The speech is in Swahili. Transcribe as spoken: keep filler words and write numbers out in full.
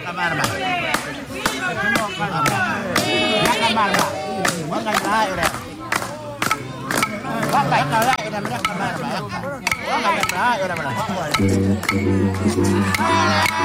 kamar ba. Ya kamar ba. Wang kamar udah. Wang baik kalau udah mereka kamar ba. Wang kamar udah berapa?